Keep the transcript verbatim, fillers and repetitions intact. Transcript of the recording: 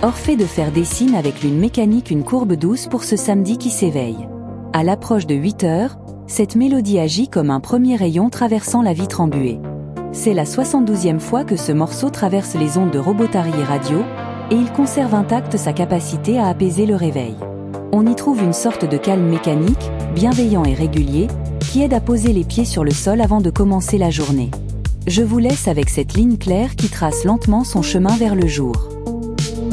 Orphée de Fer dessine avec lune mécanique une courbe douce pour ce samedi qui s'éveille. À l'approche de huit heures, cette mélodie agit comme un premier rayon traversant la vitre embuée. C'est la soixante-douzième fois que ce morceau traverse les ondes de Robotari Radio, et il conserve intacte sa capacité à apaiser le réveil. On y trouve une sorte de calme mécanique, bienveillant et régulier, qui aide à poser les pieds sur le sol avant de commencer la journée. Je vous laisse avec cette ligne claire qui trace lentement son chemin vers le jour.